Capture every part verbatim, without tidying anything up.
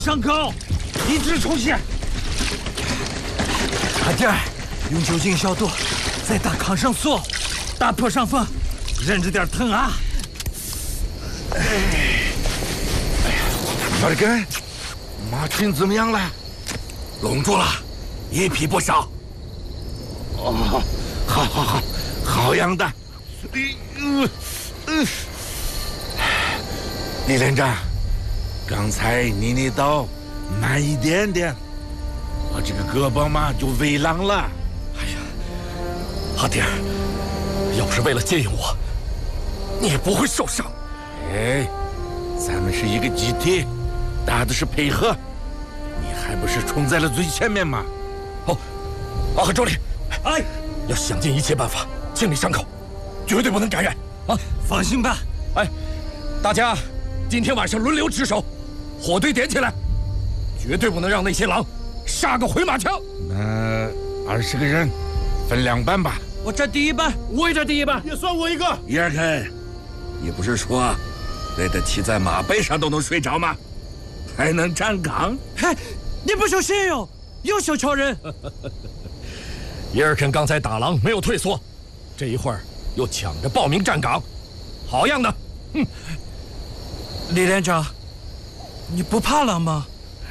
上钩，一直冲线。快点儿，用酒精消毒，在大炕上坐，打破伤风，忍着点疼啊！ 哎，哎呀，马尔根，马群怎么样了？ 拢住了，一匹不少。 哦，好，好，好，好样的！哎呦，嗯，李连长。 刚才你那刀慢一点点，我这个胳膊嘛就微狼了。 哎呀，阿爹，要是为了接应我，你也不会受伤。 哎，咱们是一个集体，打的是配合，你还不是冲在了最前面吗？ 哦，阿和周里，哎，要想尽一切办法清理伤口，绝对不能感染啊！ 放心吧。 哎，大家今天晚上轮流值守。 火堆点起来，绝对不能让那些狼杀个回马枪。 那二十个人分两半吧。 我占第一半， 我也占第一半， 也算我一个。 伊尔肯，你不是说累得骑在马背上都能睡着吗？还能站岗？ 嘿，你不小心哟，又小瞧人。 伊尔肯刚才打狼没有退缩，这一会儿又抢着报名站岗，好样的！哼， 李连长。 你不怕狼吗？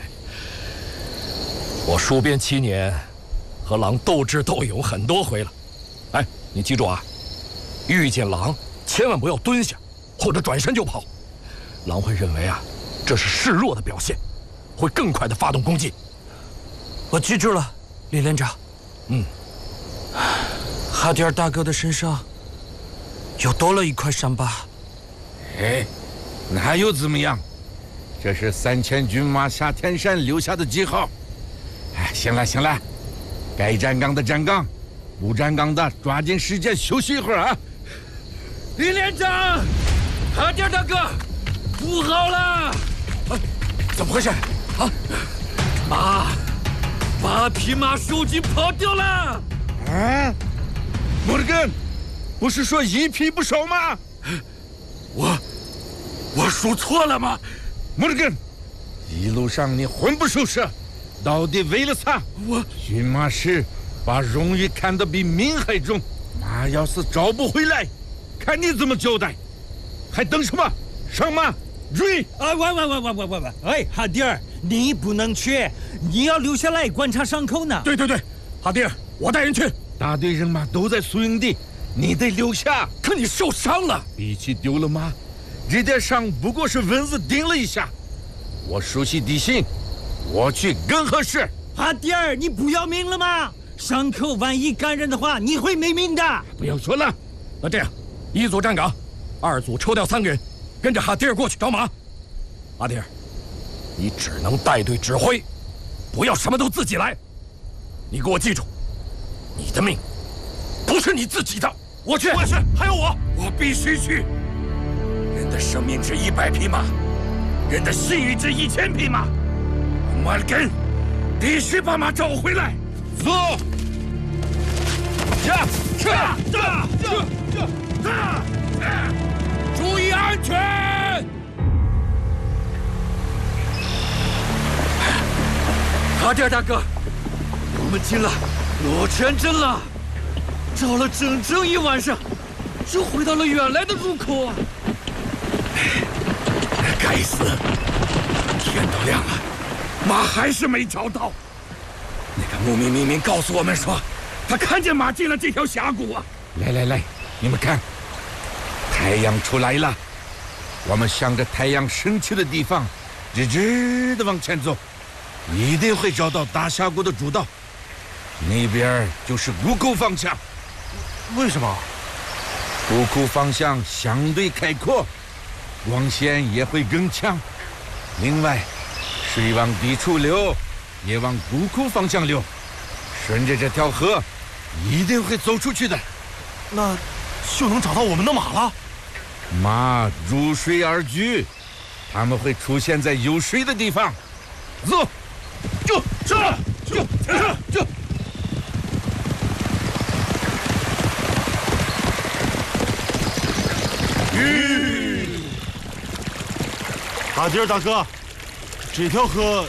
我戍边七年，和狼斗智斗勇很多回了。哎，你记住啊，遇见狼千万不要蹲下，或者转身就跑。狼会认为啊，这是示弱的表现，会更快的发动攻击。 我记住了，李连长。 嗯， 哈迪尔大哥的身上又多了一块伤疤。 哎，那又怎么样？ 这是三千军马下天山留下的记号。哎，行了行了，该站岗的站岗，不站岗的抓紧时间休息一会儿啊！ 李连长，哈迪尔大哥，不好了！啊， 怎么回事？啊， 马，八匹马手机跑掉了！ 啊，莫尔根，不是说一匹不少吗？ 我，我数错了吗？ 莫尔根，一路上你魂不守舍，到底为了啥？ 我驯马师把荣誉看得比命还重，马要是找不回来，看你怎么交代！还等什么？上马追！ 啊，喂喂喂喂喂喂喂！哎，哈迪尔，你不能去，你要留下来观察伤口呢。 对对对，哈迪尔，我带人去。 大队人马都在宿营地，你得留下。 可你受伤了， 比起丢了马。 这点伤不过是蚊子叮了一下，我熟悉地形，我去更合适。 哈迪尔，你不要命了吗？伤口万一感染的话，你会没命的。 不要说了， 那这样，一组站岗，二组抽调三个人，跟着哈迪尔过去找马。哈迪尔，你只能带队指挥，不要什么都自己来。你给我记住，你的命不是你自己的。我去， 我去，还有我， 我必须去。 人的生命值一百匹马，人的信誉值一千匹马。马尔根必须把马找回来。 走！ 驾！驾！驾！驾！驾！驾！注意安全！ 哈迪尔大哥，我们进了罗泉镇了，找了整整一晚上，就回到了原来的入口啊。 该死！天都亮了，马还是没找到。那个牧民明明告诉我们说，他看见马进了这条峡谷啊！ 来来来，你们看，太阳出来了，我们向着太阳升起的地方，直直的往前走，一定会找到大峡谷的主道。那边就是谷口方向。 为什么？ 谷口方向相对开阔。 光线也会更强，另外，水往低处流，也往谷口方向流，顺着这条河，一定会走出去的。 那就能找到我们的马了。 马入水而居，他们会出现在有水的地方。走，就是，就是就。 哈迪尔大哥， 这条河